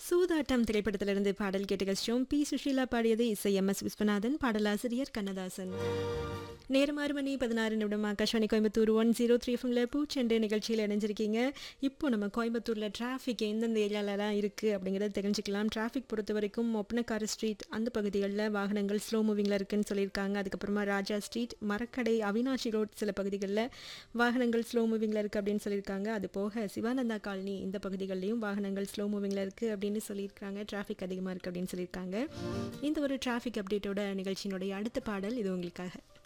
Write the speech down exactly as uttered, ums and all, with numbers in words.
சூதாட்டம் திரைப்படத்திலிருந்து பாடல் கேட்டு கஷ்டம். பி சுஷீலா பாடியது, இசை எம் எஸ் விஸ்வநாதன், பாடலாசிரியர் கண்ணதாசன். நேரம் ஆறு மணி பதினாறு நிமிடம். Akashvani Coimbatore one zero three எஃப்எம்ல பூச்செண்டு நிகழ்ச்சியில் இணைஞ்சிருக்கீங்க. இப்போ நம்ம கோயம்புத்தூரில் டிராஃபிக் எந்தெந்த ஏரியாலலாம் இருக்குது அப்படிங்கிறத தெரிஞ்சுக்கலாம். டிராஃபிக் பொறுத்த வரைக்கும் ஒப்பனக்கார ஸ்ட்ரீட் அந்த பகுதிகளில் வாகனங்கள் ஸ்லோ மூவிங்கில் இருக்குதுன்னு சொல்லியிருக்காங்க. அதுக்கப்புறமா ராஜா ஸ்ட்ரீட், மரக்கடை, அவினாஷி ரோட் சில பகுதிகளில் வாகனங்கள் ஸ்லோ மூவிங்கில் இருக்குது அப்படின்னு சொல்லியிருக்காங்க. அது போக சிவானந்தா காலனி இந்த பகுதிகளிலையும் வாகனங்கள் ஸ்லோ மூவிங்கில் இருக்குது அப்படின்னு சொல்லியிருக்காங்க. டிராஃபிக் அதிகமாக இருக்குது அப்படின்னு சொல்லியிருக்காங்க. இந்த ஒரு டிராஃபிக் அப்டேட்டோட நிகழ்ச்சியினுடைய அடுத்த பாடல் இது உங்களுக்காக.